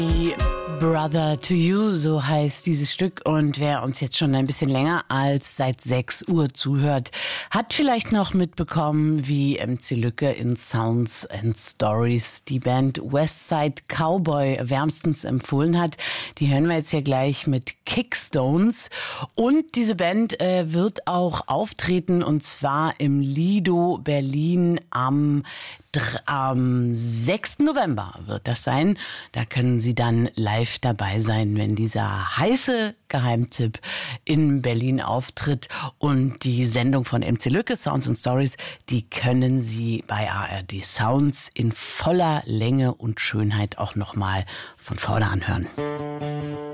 Brother to You, so heißt dieses Stück. Und wer uns jetzt schon ein bisschen länger als seit 6 Uhr zuhört, hat vielleicht noch mitbekommen, wie MC Lücke in Sounds and Stories die Band Westside Cowboy wärmstens empfohlen hat. Die hören wir jetzt hier gleich mit Kickstones. Und diese Band wird auch auftreten, und zwar im Lido Berlin am 6. November wird das sein. Da können Sie dann live dabei sein, wenn dieser heiße Geheimtipp in Berlin auftritt. Und die Sendung von MC Lücke, Sounds and Stories, die können Sie bei ARD Sounds in voller Länge und Schönheit auch nochmal von vorne anhören.